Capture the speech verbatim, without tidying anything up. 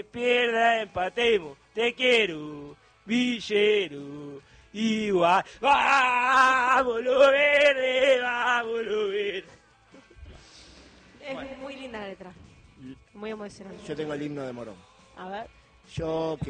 pierda, empatemos, te quiero, villero, igual, vamos lo verde, vamos lo verde. Es bueno. Muy linda la letra, muy emocionante. Yo tengo el himno de Morón. A ver. Yo